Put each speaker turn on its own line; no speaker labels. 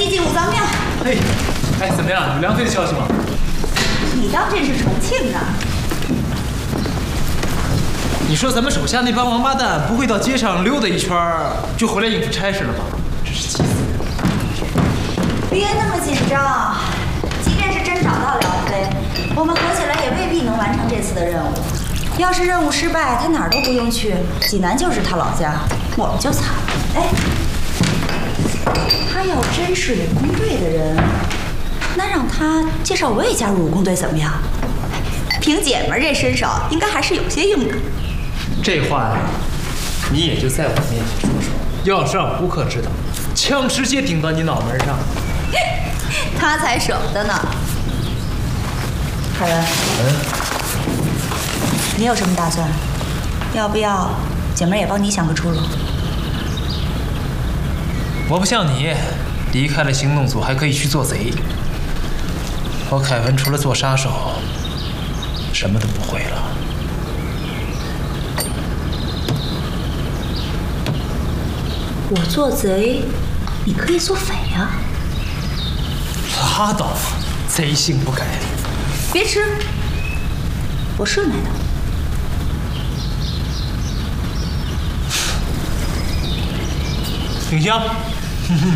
积极武藏庙。
嘿，哎，怎么样？有梁飞的消息吗？
你当这是重庆呢？
你说咱们手下那帮王八蛋不会到街上溜达一圈就回来应付差事了吧？真是气死人！
别那么紧张，即便是真找到梁飞，我们合起来也未必能完成这次的任务。要是任务失败，他哪儿都不用去，济南就是他老家，我们就惨了。哎，他要真是武工队的人，那让他介绍我也加入武工队怎么样？凭姐们这身手，应该还是有些用的。
这话呀，你也就在我面前说说，要是让胡克知道，枪直接顶到你脑门上。
他才舍不得呢。凯文，你有什么打算？要不要姐妹也帮你想个出路？
我不像你，离开了行动组还可以去做贼。我凯文除了做杀手，什么都不会了。
我做贼，你可以做匪啊！
拉倒吧，贼性不改。
别吃，我顺来的。
挺香。